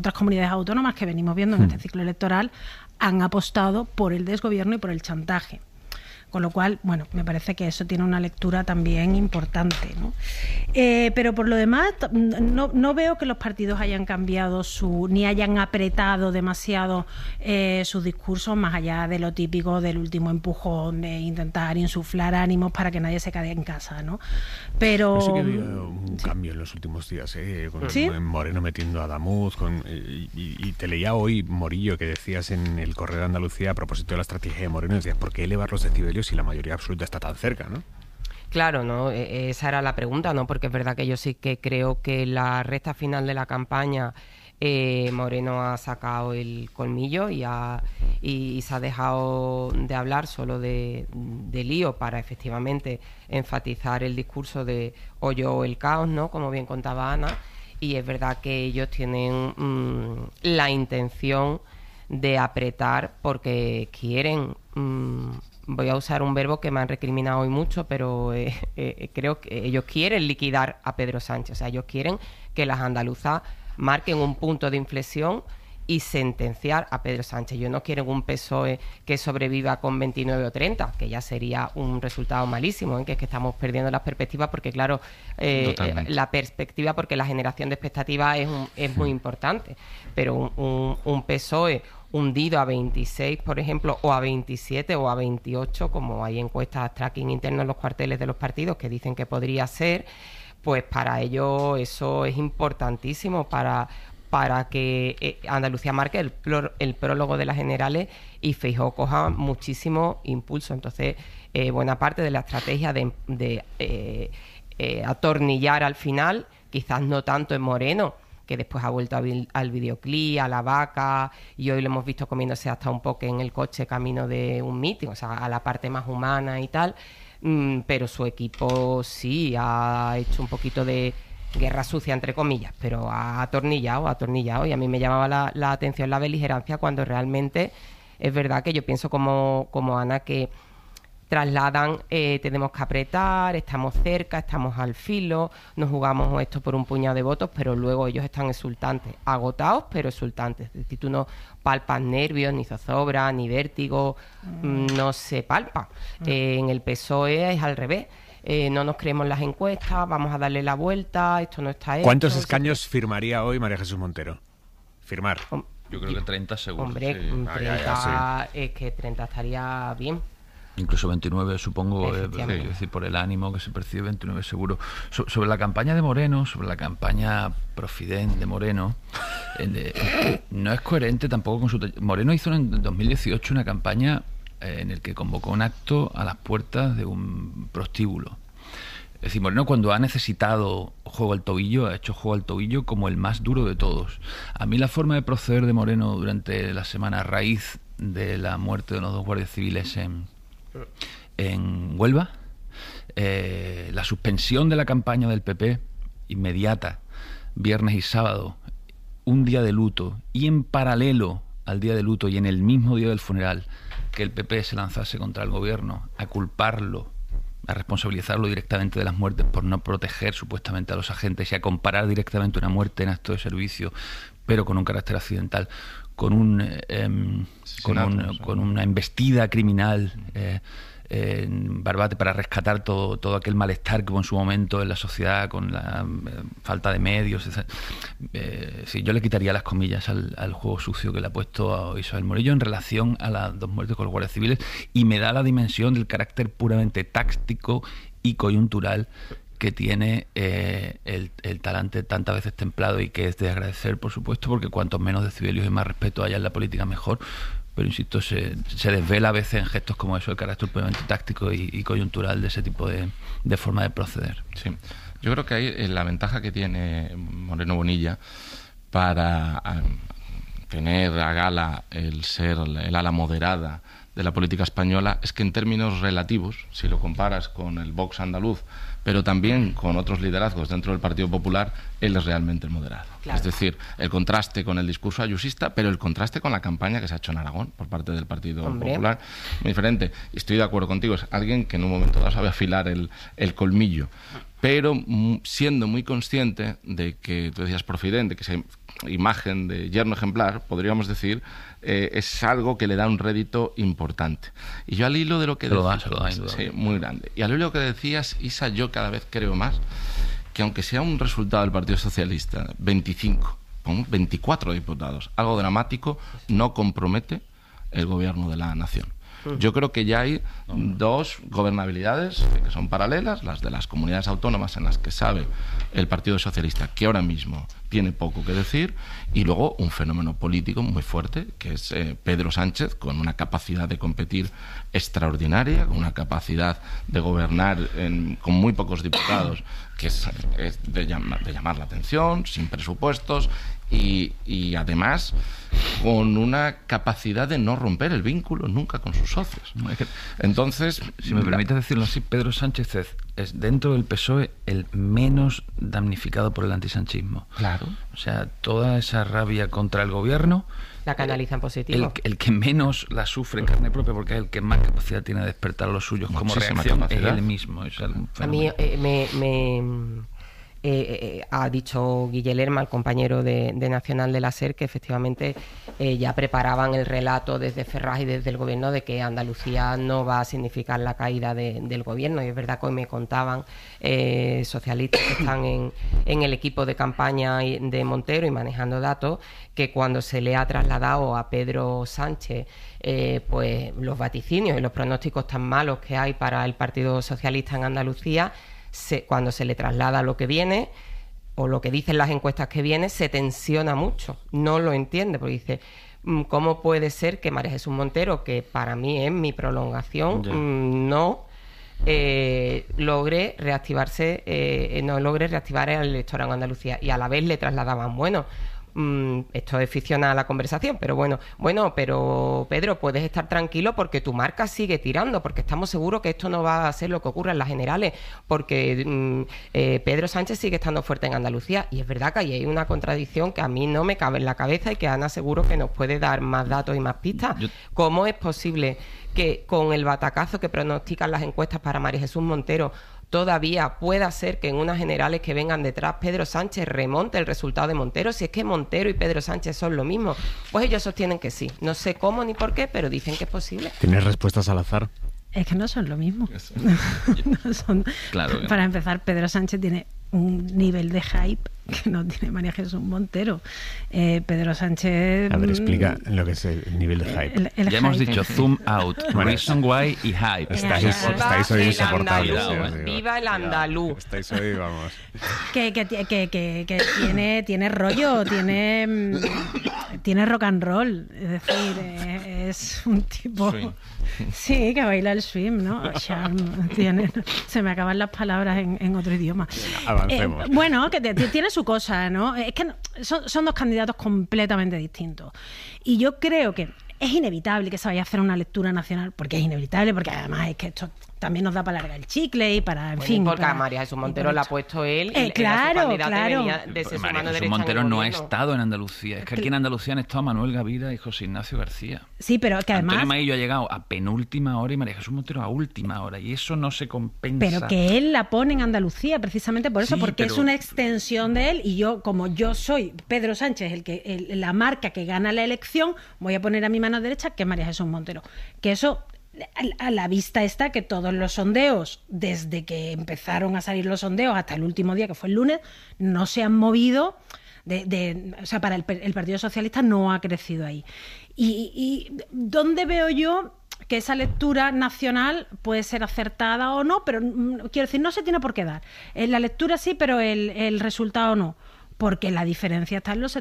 otras comunidades autónomas que venimos viendo en este ciclo electoral, han apostado por el desgobierno y por el chantaje. Con lo cual, bueno, me parece que eso tiene una lectura también importante, ¿no? Pero por lo demás, no veo que los partidos hayan cambiado ni hayan apretado demasiado sus discursos, más allá de lo típico del último empujón de intentar insuflar ánimos para que nadie se quede en casa, ¿no? Pero sí que había un cambio en los últimos días, con ¿sí? Moreno metiendo a Adamuz, y te leía hoy, Morillo, que decías en el Correo de Andalucía a propósito de la estrategia de Moreno, decías, ¿por qué elevar los decibelios si la mayoría absoluta está tan cerca, ¿no? Claro, ¿no? Esa era la pregunta, ¿no? Porque es verdad que yo sí que creo que la recta final de la campaña Moreno ha sacado el colmillo y se ha dejado de hablar solo de lío para efectivamente enfatizar el discurso de hoyo o el caos, ¿no? Como bien contaba Ana, y es verdad que ellos tienen la intención de apretar porque quieren... voy a usar un verbo que me han recriminado hoy mucho, pero creo que ellos quieren liquidar a Pedro Sánchez. O sea, ellos quieren que las andaluzas marquen un punto de inflexión y sentenciar a Pedro Sánchez. Ellos no quieren un PSOE que sobreviva con 29 o 30, que ya sería un resultado malísimo, que es que estamos perdiendo las perspectivas, porque claro, la perspectiva, porque la generación de expectativas es muy importante, pero un PSOE hundido a 26, por ejemplo, o a 27 o a 28, como hay encuestas tracking interno en los cuarteles de los partidos que dicen que podría ser, pues para ellos eso es importantísimo para que Andalucía marque el prólogo de las generales y Feijóo coja muchísimo impulso. Entonces, buena parte de la estrategia de atornillar al final, quizás no tanto en Moreno, que después ha vuelto al videoclip, a la vaca, y hoy lo hemos visto comiéndose hasta un poco en el coche camino de un meeting, o sea, a la parte más humana y tal, pero su equipo sí ha hecho un poquito de guerra sucia, entre comillas, pero ha atornillado, y a mí me llamaba la atención la beligerancia cuando realmente es verdad que yo pienso como Ana que trasladan, tenemos que apretar, estamos cerca, estamos al filo, nos jugamos esto por un puñado de votos, pero luego ellos están exultantes, agotados, pero exultantes. Es decir, tú no palpas nervios, ni zozobra, ni vértigo, no se palpa. En el PSOE es al revés. No nos creemos las encuestas, vamos a darle la vuelta, esto no está hecho. ¿Cuántos escaños firmaría hoy María Jesús Montero? Firmar. Yo creo que 30 seguro. Hombre, sí. 30, es que 30 estaría bien. Incluso 29, supongo, es decir, por el ánimo que se percibe, 29 seguro. Sobre la campaña de Moreno, sobre la campaña Profident de Moreno, no es coherente tampoco con su... Moreno hizo en 2018 una campaña en el que convocó un acto a las puertas de un prostíbulo. Es decir, Moreno, cuando ha necesitado juego al tobillo, ha hecho juego al tobillo como el más duro de todos. A mí la forma de proceder de Moreno durante la semana, a raíz de la muerte de los 2 guardias civiles en Huelva, la suspensión de la campaña del PP inmediata, viernes y sábado, un día de luto, y en paralelo al día de luto y en el mismo día del funeral, que el PP se lanzase contra el gobierno a culparlo, a responsabilizarlo directamente de las muertes por no proteger supuestamente a los agentes y a comparar directamente una muerte en acto de servicio, pero con un carácter accidental, con una embestida criminal en Barbate para rescatar todo aquel malestar que hubo en su momento en la sociedad con la falta de medios. Sí, yo le quitaría las comillas al juego sucio que le ha puesto a Isabel Morillo en relación a las 2 muertes con los guardias civiles, y me da la dimensión del carácter puramente táctico y coyuntural que tiene el talante tantas veces templado, y que es de agradecer, por supuesto, porque cuantos menos decibelios y más respeto haya en la política, mejor. Pero insisto, se desvela a veces en gestos como eso el carácter puramente táctico y coyuntural de ese tipo de forma de proceder. Sí, yo creo que ahí la ventaja que tiene Moreno Bonilla para tener a gala el ser el ala moderada de la política española es que en términos relativos, si lo comparas con el Vox andaluz, pero también con otros liderazgos dentro del Partido Popular, él es realmente el moderado. Claro. Es decir, el contraste con el discurso ayusista, pero el contraste con la campaña que se ha hecho en Aragón por parte del Partido Popular, muy diferente. Y estoy de acuerdo contigo, es alguien que en un momento dado sabe afilar el colmillo. pero siendo muy consciente de que, tú decías profident, de que esa imagen de yerno ejemplar, podríamos decir, es algo que le da un rédito importante. Y yo al hilo de lo que decías... Sí, muy grande. Y al hilo de lo que decías, Isa, yo cada vez creo más que aunque sea un resultado del Partido Socialista, 24 diputados, algo dramático, no compromete el gobierno de la nación. Yo creo que ya hay dos gobernabilidades que son paralelas, las de las comunidades autónomas en las que sabe el Partido Socialista que ahora mismo tiene poco que decir, y luego un fenómeno político muy fuerte, que es Pedro Sánchez, con una capacidad de competir extraordinaria, con una capacidad de gobernar con muy pocos diputados, que es de llamar la atención, sin presupuestos, y además con una capacidad de no romper el vínculo nunca con sus socios. Entonces, si me permites decirlo así, Pedro Sánchez es dentro del PSOE el menos damnificado por el antisanchismo. Claro. O sea, toda esa rabia contra el gobierno la canaliza en positivo. El que menos la sufre en carne propia, porque es el que más capacidad tiene de despertar a los suyos como reacción, es él mismo. Es a mí ha dicho Guille Lerma, el compañero de Nacional de la SER, que efectivamente ya preparaban el relato desde Ferraz y desde el gobierno de que Andalucía no va a significar la caída del gobierno. Y es verdad que hoy me contaban socialistas que están en el equipo de campaña de Montero y manejando datos, que cuando se le ha trasladado a Pedro Sánchez pues los vaticinios y los pronósticos tan malos que hay para el Partido Socialista en Andalucía, cuando se le traslada lo que viene o lo que dicen las encuestas que viene, se tensiona mucho, no lo entiende, porque dice, ¿cómo puede ser que María Jesús Montero, que para mí es mi prolongación, no logre reactivarse, no logre reactivar el electorado en Andalucía? Y a la vez le trasladaban, bueno, esto es ficcional la conversación, pero bueno, pero Pedro, puedes estar tranquilo porque tu marca sigue tirando, porque estamos seguros que esto no va a ser lo que ocurra en las generales, porque Pedro Sánchez sigue estando fuerte en Andalucía. Y es verdad que ahí hay una contradicción que a mí no me cabe en la cabeza y que Ana seguro que nos puede dar más datos y más pistas. ¿Cómo es posible que con el batacazo que pronostican las encuestas para María Jesús Montero todavía pueda ser que en unas generales que vengan detrás Pedro Sánchez remonte el resultado de Montero? Si es que Montero y Pedro Sánchez son lo mismo, pues ellos sostienen que sí. No sé cómo ni por qué, pero dicen que es posible. ¿Tienes respuestas al azar? Es que no son lo mismo. No son... Claro, para empezar, Pedro Sánchez tiene un nivel de hype que no tiene María Jesús Montero. Pedro Sánchez... A ver, explica lo que es el nivel de hype. El ya hemos dicho zoom out, reason why y hype. Estáis hoy insoportables. Viva el andaluz. Estáis hoy, vamos. Que tiene rollo, tiene rock and roll. Es decir, es un tipo... Sí, que baila el swing, ¿no? Se me acaban las palabras en otro idioma. Avancemos. Bueno, que tiene su cosa, ¿no? Es que son dos candidatos completamente distintos. Y yo creo que es inevitable que se vaya a hacer una lectura nacional, porque es inevitable, porque además es que esto también nos da para largar el chicle y para, en fin... Porque para, a María Jesús Montero la ha puesto él, claro. Venía de ser María Jesús Montero no ha estado en Andalucía. Es que aquí en Andalucía han estado Manuel Gavira y José Ignacio García. Sí, pero que además... Antonio Maillo ha llegado a penúltima hora y María Jesús Montero a última hora, y eso no se compensa. Pero que él la pone en Andalucía precisamente por eso, porque es una extensión de él, y yo, como yo soy Pedro Sánchez, la marca que gana la elección, voy a poner a mi mano derecha que es María Jesús Montero. Que eso... A la vista está que todos los sondeos, desde que empezaron a salir los sondeos hasta el último día, que fue el lunes, no se han movido. O sea, para el Partido Socialista no ha crecido ahí. ¿Y dónde veo yo que esa lectura nacional puede ser acertada o no? Pero quiero decir, no se tiene por qué dar. La lectura sí, pero el resultado no. Porque la diferencia está en los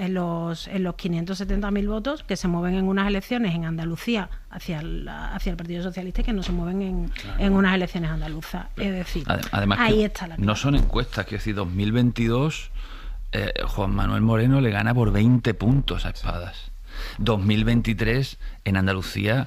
570.000 votos que se mueven en unas elecciones en Andalucía hacia el Partido Socialista y que no se mueven en unas elecciones andaluzas. Es decir, además ahí está la clave. No son encuestas, quiero decir, 2022 Juan Manuel Moreno le gana por 20 puntos a Espadas. 2023 en Andalucía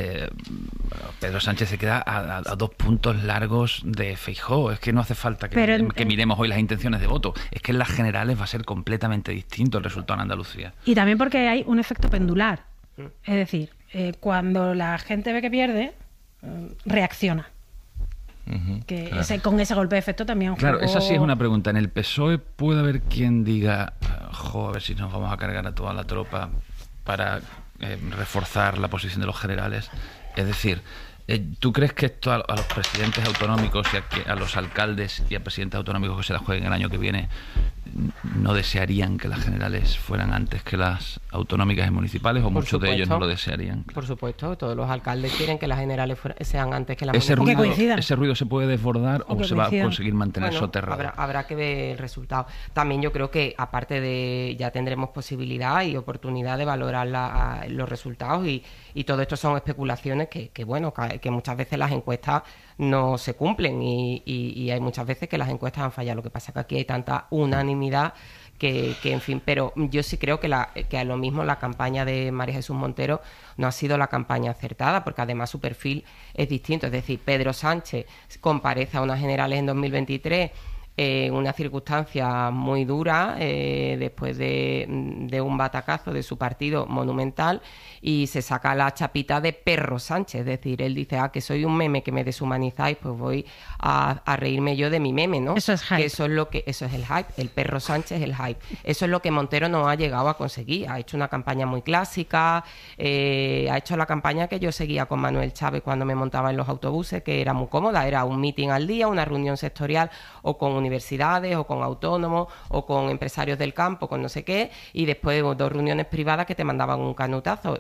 Pedro Sánchez se queda a 2 puntos largos de Feijóo. Es que no hace falta que miremos hoy las intenciones de voto. Es que en las generales va a ser completamente distinto el resultado en Andalucía. Y también porque hay un efecto pendular. Es decir, cuando la gente ve que pierde, reacciona. Que claro. Con ese golpe de efecto también Claro, esa sí es una pregunta. En el PSOE puede haber quien diga, a ver si nos vamos a cargar a toda la tropa para reforzar la posición de los generales. Es decir, ¿tú crees que esto a los presidentes autonómicos y a los alcaldes y a presidentes autonómicos que se la jueguen el año que viene no desearían que las generales fueran antes que las autonómicas y municipales, o muchos de ellos no lo desearían? Por supuesto, todos los alcaldes quieren que las generales sean antes que las municipales. ¿Ese ruido se puede desbordar o se va a conseguir mantener soterrado? Habrá que ver el resultado. También yo creo que, aparte de, ya tendremos posibilidad y oportunidad de valorar los resultados, y todo esto son especulaciones que muchas veces las encuestas no se cumplen, y hay muchas veces que las encuestas han fallado. Lo que pasa es que aquí hay tanta unanimidad que en fin, pero yo sí creo que a lo mismo la campaña de María Jesús Montero no ha sido la campaña acertada, porque además su perfil es distinto. Es decir, Pedro Sánchez comparece a unas generales en 2023 en una circunstancia muy dura, después de un batacazo de su partido monumental, y se saca la chapita de Perro Sánchez. Es decir, él dice, que soy un meme, que me deshumanizáis, pues voy a reírme yo de mi meme, ¿no? Eso es hype. Eso es el hype, el Perro Sánchez es el hype. Eso es lo que Montero no ha llegado a conseguir. Ha hecho una campaña muy clásica, ha hecho la campaña que yo seguía con Manuel Chávez cuando me montaba en los autobuses, que era muy cómoda, era un meeting al día, una reunión sectorial, o con universidades, o con autónomos, o con empresarios del campo, con no sé qué, y después 2 reuniones privadas que te mandaban un canutazo.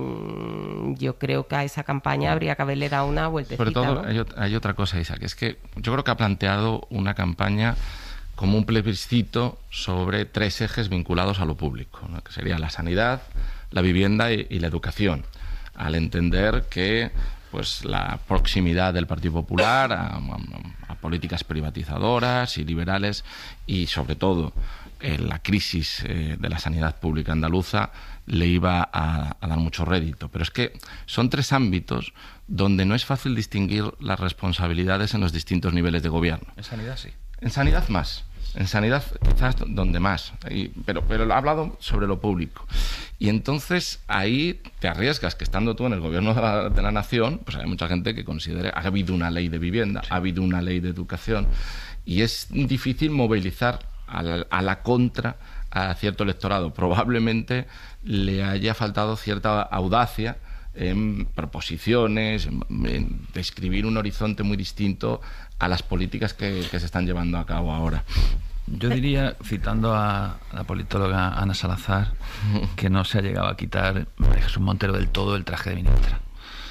Yo creo que a esa campaña habría que haberle dado una vueltecita. Sobre todo, ¿no? hay otra cosa, Isa, que es que yo creo que ha planteado una campaña como un plebiscito sobre 3 ejes vinculados a lo público, ¿no? Que sería la sanidad, la vivienda y la educación, al entender que pues la proximidad del Partido Popular a políticas privatizadoras y liberales, y sobre todo la crisis de la sanidad pública andaluza, le iba a dar mucho rédito. Pero es que son 3 ámbitos donde no es fácil distinguir las responsabilidades en los distintos niveles de gobierno. En sanidad sí. En sanidad más. En sanidad quizás donde más. Pero ha hablado sobre lo público. Y entonces ahí te arriesgas que, estando tú en el gobierno de la nación, pues hay mucha gente que considera, ha habido una ley de vivienda, ha habido una ley de educación, y es difícil movilizar a la contra a cierto electorado. Probablemente le haya faltado cierta audacia en proposiciones, en describir un horizonte muy distinto a las políticas que se están llevando a cabo ahora. Yo diría, citando a la politóloga Ana Salazar, que no se ha llegado a quitar María Jesús Montero del todo el traje de ministra.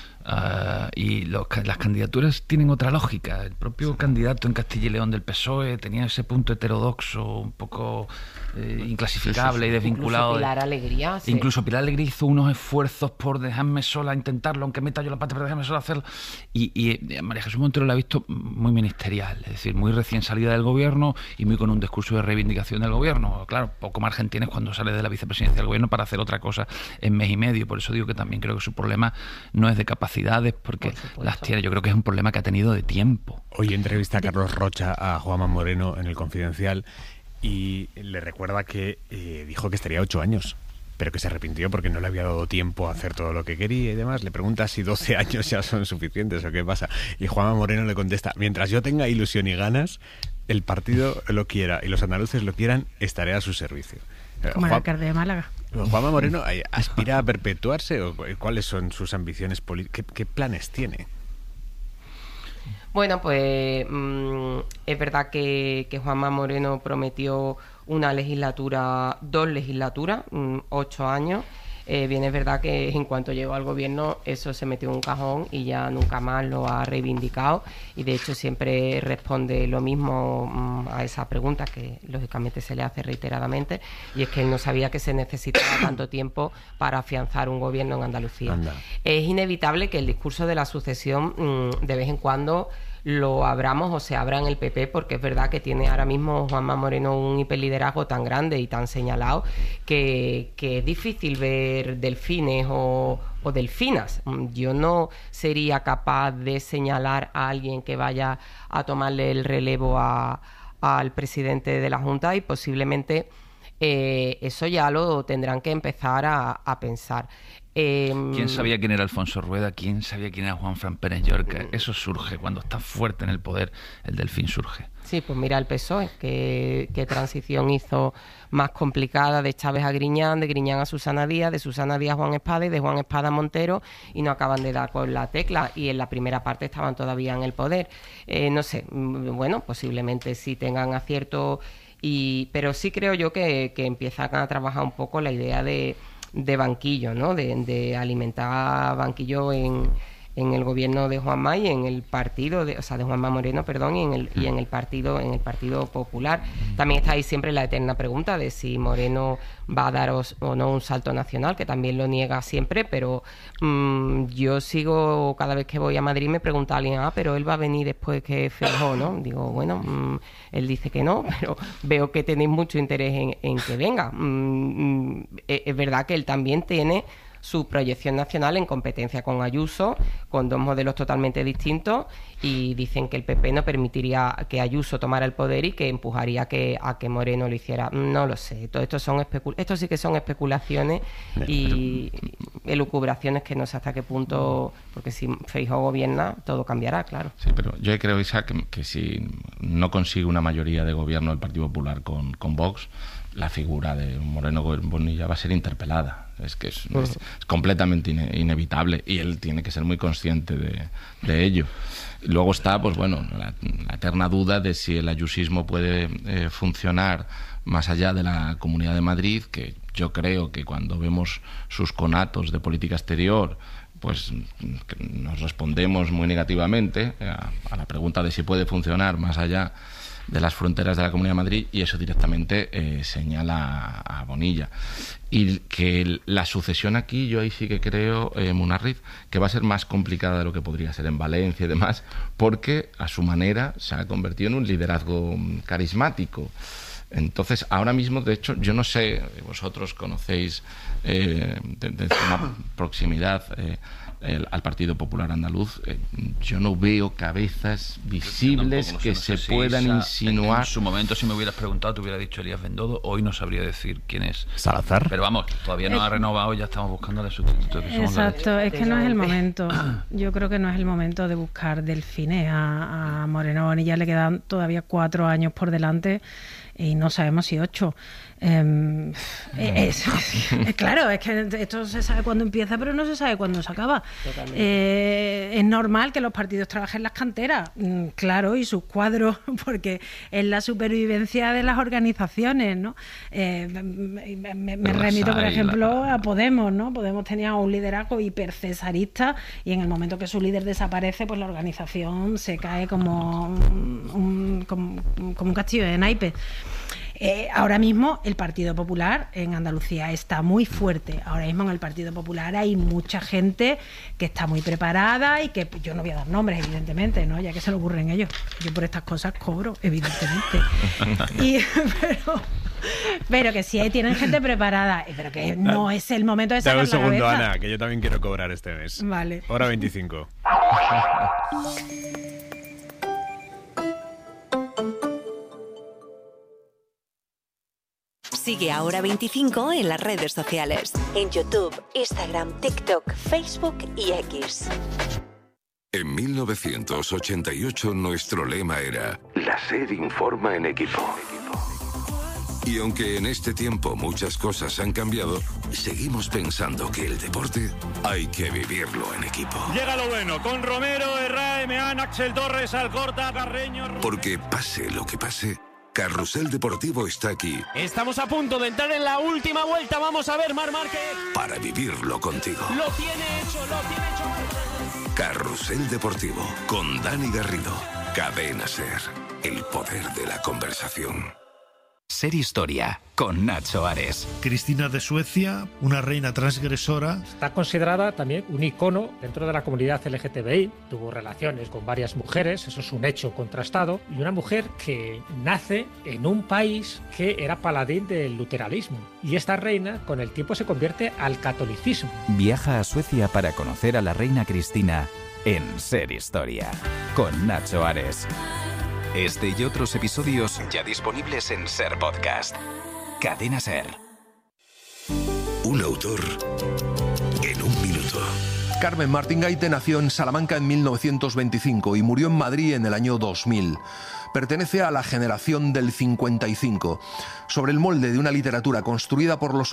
Y las candidaturas tienen otra lógica. El propio candidato en Castilla y León del PSOE tenía ese punto heterodoxo, un poco inclasificable y desvinculado. Incluso Pilar Alegría hizo unos esfuerzos por dejarme sola intentarlo, aunque meta yo la pata, pero dejarme sola hacerlo. Y María Jesús Montero la ha visto muy ministerial, es decir, muy recién salida del gobierno y muy con un discurso de reivindicación del gobierno. Claro, poco margen tienes cuando sales de la vicepresidencia del gobierno para hacer otra cosa en mes y medio. Por eso digo que también creo que su problema no es de capacidades, porque las tiene. Yo creo que es un problema que ha tenido de tiempo. Hoy entrevista a Carlos Rocha a Juanma Moreno en El Confidencial, y le recuerda que dijo que estaría 8 años, pero que se arrepintió porque no le había dado tiempo a hacer todo lo que quería y demás. Le pregunta si 12 años ya son suficientes o qué pasa. Y Juanma Moreno le contesta: mientras yo tenga ilusión y ganas, el partido lo quiera y los andaluces lo quieran, estaré a su servicio. Como el alcalde de Málaga. ¿Juanma Moreno aspira a perpetuarse o cuáles son sus ambiciones políticas? ¿Qué planes tiene? Bueno, pues es verdad que Juanma Moreno prometió una legislatura, 2 legislaturas, 8 años. Bien, es verdad que en cuanto llegó al gobierno eso se metió en un cajón y ya nunca más lo ha reivindicado, y de hecho siempre responde lo mismo a esa pregunta, que lógicamente se le hace reiteradamente, y es que él no sabía que se necesitaba tanto tiempo para afianzar un gobierno en Andalucía. Anda. Es inevitable que el discurso de la sucesión de vez en cuando lo abramos o se abra en el PP, porque es verdad que tiene ahora mismo Juanma Moreno un hiperliderazgo tan grande y tan señalado que es difícil ver delfines o delfinas. Yo no sería capaz de señalar a alguien que vaya a tomarle el relevo al presidente de la Junta, y posiblemente eso ya lo tendrán que empezar a pensar. ¿Quién sabía quién era Alfonso Rueda? ¿Quién sabía quién era Juanfran Pérez Llorca? Eso surge, cuando está fuerte en el poder, el delfín surge. Sí, pues mira el PSOE, qué transición hizo más complicada, de Chávez a Griñán, de Griñán a Susana Díaz, de Susana Díaz a Juan Espada y de Juan Espada a Montero, y no acaban de dar con la tecla, y en la primera parte estaban todavía en el poder. No sé, bueno, posiblemente sí tengan acierto, pero sí creo yo que empiezan a trabajar un poco la idea de banquillo, ¿no? De alimentar banquillo en el gobierno de Juanma y en el partido de Juanma Moreno, perdón, y en el Partido Popular. También está ahí siempre la eterna pregunta de si Moreno va a dar o no un salto nacional, que también lo niega siempre, pero yo sigo, cada vez que voy a Madrid me pregunta alguien, pero él va a venir después que Feijóo, ¿no? Digo, bueno, él dice que no, pero veo que tenéis mucho interés en que venga. Es verdad que él también tiene su proyección nacional en competencia con Ayuso, con dos modelos totalmente distintos, y dicen que el PP no permitiría que Ayuso tomara el poder y que empujaría a que Moreno lo hiciera. No lo sé, todo esto sí que son especulaciones y elucubraciones que no sé hasta qué punto, porque si Feijóo gobierna todo cambiará, claro. Sí, pero yo creo, Isaac, que si no consigue una mayoría de gobierno del Partido Popular con Vox, la figura de Moreno Bonilla va a ser interpelada. Es que es completamente inevitable, y él tiene que ser muy consciente de ello. Y luego está, pues bueno, la eterna duda de si el ayusismo puede funcionar más allá de la Comunidad de Madrid, que yo creo que cuando vemos sus conatos de política exterior, pues nos respondemos muy negativamente a la pregunta de si puede funcionar más allá de las fronteras de la Comunidad de Madrid, y eso directamente señala a Bonilla. Y que la sucesión aquí, yo ahí sí que creo, Munarriz, que va a ser más complicada de lo que podría ser en Valencia y demás, porque a su manera se ha convertido en un liderazgo carismático. Entonces, ahora mismo, de hecho, yo no sé, vosotros conocéis desde una proximidad al Partido Popular Andaluz, yo no veo cabezas visibles que se puedan insinuar. En su momento, si me hubieras preguntado, te hubiera dicho Elías Bendodo. Hoy no sabría decir quién es Salazar. Pero vamos, todavía no ha renovado, ya estamos buscando el sustituto. Exacto, es que no es el momento. Yo creo que no es el momento de buscar delfines a Moreno Bonilla. Le quedan todavía 4 años por delante y no sabemos si 8. Claro, es que esto se sabe cuándo empieza, pero no se sabe cuándo se acaba. Es normal que los partidos trabajen las canteras, claro, y sus cuadros, porque es la supervivencia de las organizaciones, ¿no? Me remito, por ejemplo, a Podemos, ¿no? Podemos tenía un liderazgo hipercesarista, y en el momento que su líder desaparece, pues la organización se cae como un castillo de naipes. Ahora mismo el Partido Popular en Andalucía está muy fuerte. Ahora mismo en el Partido Popular hay mucha gente que está muy preparada, y que yo no voy a dar nombres, evidentemente, ¿no? Ya que se le ocurren ellos. Yo por estas cosas cobro, evidentemente. Pero que sí tienen gente preparada, pero que no es el momento de sacar la cabeza. Dame un segundo, Ana, que yo también quiero cobrar este mes. Vale. Hora 25. Sigue a Hora 25 en las redes sociales. En YouTube, Instagram, TikTok, Facebook y X. En 1988 nuestro lema era: la SER informa en equipo. Y aunque en este tiempo muchas cosas han cambiado, seguimos pensando que el deporte hay que vivirlo en equipo. Llega lo bueno, con Romero, Herrera, Meán, Axel Torres, Alcorta, Carreño... Porque pase lo que pase, Carrusel Deportivo está aquí. Estamos a punto de entrar en la última vuelta. Vamos a ver, Marc Márquez. Para vivirlo contigo. Lo tiene hecho. Carrusel Deportivo, con Dani Garrido. Cadena SER, el poder de la conversación. Ser Historia, con Nacho Ares. Cristina de Suecia, una reina transgresora. Está considerada también un icono dentro de la comunidad LGTBI. Tuvo relaciones con varias mujeres, eso es un hecho contrastado. Y una mujer que nace en un país que era paladín del luteranismo. Y esta reina, con el tiempo, se convierte al catolicismo. Viaja a Suecia para conocer a la reina Cristina en Ser Historia, con Nacho Ares. Este y otros episodios ya disponibles en SER Podcast. Cadena SER. Un autor en un Carmen Martín Gaite nació en Salamanca en 1925 y murió en Madrid en el año 2000. Pertenece a la generación del 55. Sobre el molde de una literatura construida por los